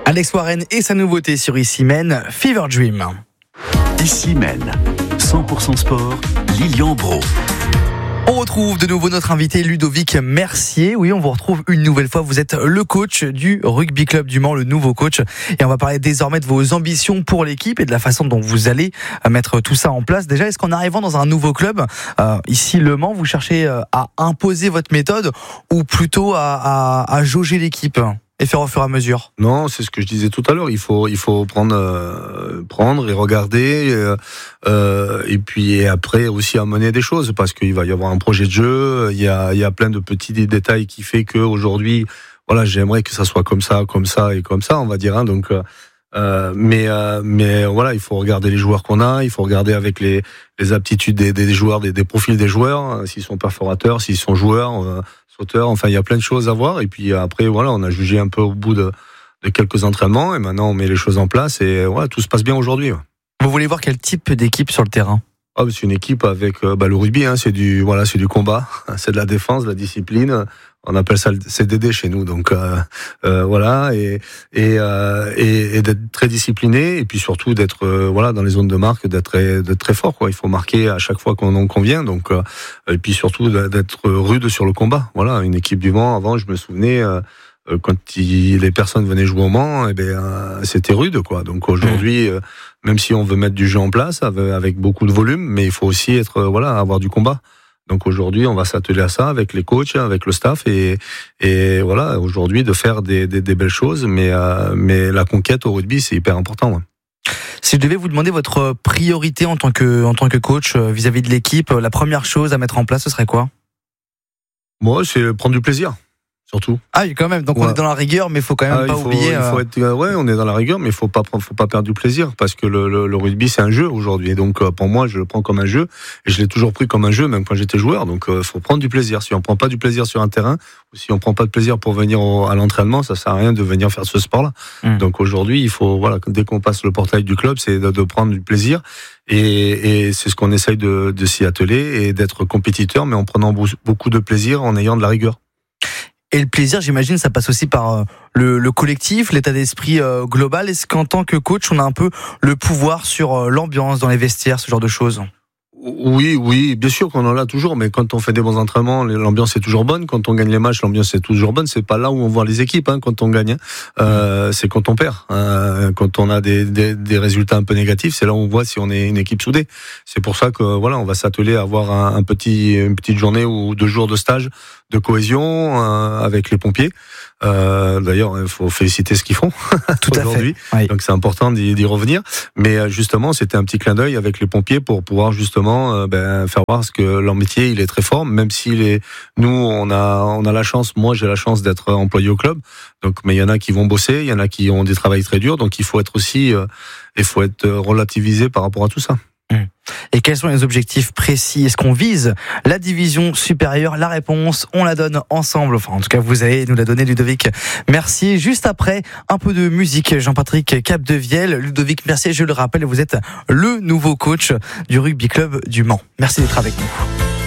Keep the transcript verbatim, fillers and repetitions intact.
Alex Warren et sa nouveauté sur Ici Men, Fever Dream. Ici Men, cent pour cent sport, Lilian Brault. On retrouve de nouveau notre invité Ludovic Mercier. Oui, on vous retrouve une nouvelle fois. Vous êtes le coach du Rugby Club du Mans, le nouveau coach. Et on va parler désormais de vos ambitions pour l'équipe et de la façon dont vous allez mettre tout ça en place. Déjà, est-ce qu'en arrivant dans un nouveau club, euh, ici le Mans, vous cherchez à imposer votre méthode ou plutôt à, à, à jauger l'équipe et faire au fur et à mesure? Non, c'est ce que je disais tout à l'heure. Il faut, il faut prendre, euh, prendre et regarder, euh, euh, et puis et après aussi amener des choses parce qu'il va y avoir un projet de jeu. Il y a, il y a plein de petits détails qui fait que aujourd'hui, voilà, j'aimerais que ça soit comme ça, comme ça et comme ça, on va dire. Hein, donc, euh, mais, euh, mais voilà, il faut regarder les joueurs qu'on a. Il faut regarder avec les, les aptitudes des, des joueurs, des, des profils des joueurs, s'ils sont perforateurs, s'ils sont joueurs. Euh, sauteur, enfin il y a plein de choses à voir et puis après voilà on a jugé un peu au bout de, de quelques entraînements et maintenant on met les choses en place et voilà tout se passe bien aujourd'hui. Vous voulez voir quel type d'équipe sur le terrain? Ah, c'est une équipe avec bah, le rugby, hein, c'est du voilà c'est du combat, c'est de la défense, de la discipline. On appelle ça le C D D chez nous, donc euh, euh, voilà et et, euh, et et d'être très discipliné et puis surtout d'être euh, voilà dans les zones de marque, d'être très d'être très fort quoi. Il faut marquer à chaque fois qu'on en convient, donc euh, et puis surtout d'être rude sur le combat. Voilà, une équipe du Mans avant, je me souvenais euh, quand il, les personnes venaient jouer au Mans, et ben euh, c'était rude quoi. Donc aujourd'hui, euh, même si on veut mettre du jeu en place avec, avec beaucoup de volume, mais il faut aussi être euh, voilà avoir du combat. Donc aujourd'hui, on va s'atteler à ça avec les coachs, avec le staff et et voilà aujourd'hui de faire des des, des belles choses. Mais euh, mais la conquête au rugby, c'est hyper important. Ouais. Si je devais vous demander votre priorité en tant que en tant que coach vis-à-vis de l'équipe, la première chose à mettre en place, ce serait quoi? Moi, c'est prendre du plaisir. Surtout. Ah oui, quand même. Donc ouais. On est dans la rigueur, mais il faut quand même ah, pas il faut, oublier. Il faut être, ouais, on est dans la rigueur, mais il faut pas, faut pas perdre du plaisir parce que le, le, le rugby c'est un jeu aujourd'hui. Et donc pour moi, je le prends comme un jeu et je l'ai toujours pris comme un jeu, même quand j'étais joueur. Donc il faut prendre du plaisir. Si on prend pas du plaisir sur un terrain, ou si on prend pas de plaisir pour venir au, à l'entraînement, ça sert à rien de venir faire ce sport-là. Mmh. Donc aujourd'hui, il faut voilà, dès qu'on passe le portail du club, c'est de, de prendre du plaisir. Et, et c'est ce qu'on essaye de, de s'y atteler et d'être compétiteur, mais en prenant beaucoup de plaisir, en ayant de la rigueur. Et le plaisir, j'imagine, ça passe aussi par le, le collectif, l'état d'esprit euh, global. Est-ce qu'en tant que coach, on a un peu le pouvoir sur euh, l'ambiance dans les vestiaires, ce genre de choses? Oui, oui, bien sûr qu'on en a toujours, mais quand on fait des bons entraînements, l'ambiance est toujours bonne. Quand on gagne les matchs, l'ambiance est toujours bonne. C'est pas là où on voit les équipes, hein, quand on gagne. Euh, c'est quand on perd. Euh, quand on a des, des, des résultats un peu négatifs, c'est là où on voit si on est une équipe soudée. C'est pour ça que voilà, on va s'atteler à avoir un, un petit, une petite journée ou deux jours de stage de cohésion euh, avec les pompiers. Euh, d'ailleurs, il faut féliciter ce qu'ils font tout aujourd'hui. À fait. Oui. Donc c'est important d'y, d'y revenir. Mais justement, c'était un petit clin d'œil avec les pompiers pour pouvoir justement euh, ben, faire voir ce que leur métier il est très fort. Même si les, nous on a on a la chance, moi j'ai la chance d'être employé au club. Donc mais il y en a qui vont bosser, il y en a qui ont des travails très durs. Donc il faut être aussi, euh, il faut être relativisé par rapport à tout ça. Et quels sont les objectifs précis? Est-ce qu'on vise la division supérieure? La réponse, on la donne ensemble. Enfin, en tout cas, vous allez nous la donner, Ludovic Mercier. Juste après, un peu de musique. Jean-Patrick Capdevielle. Ludovic Mercier, je le rappelle, vous êtes le nouveau coach du Rugby Club du Mans. Merci d'être avec nous.